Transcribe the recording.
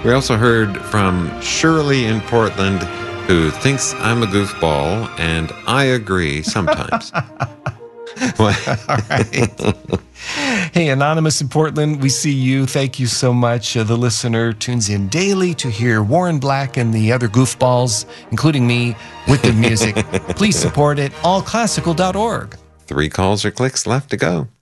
We also heard from Shirley in Portland, who thinks I'm a goofball, and I agree sometimes. All right. Hey, Anonymous in Portland, we see you. Thank you so much. The listener tunes in daily to hear Warren Black and the other goofballs, including me, with the music. Please support it, allclassical.org. 3 calls or clicks left to go.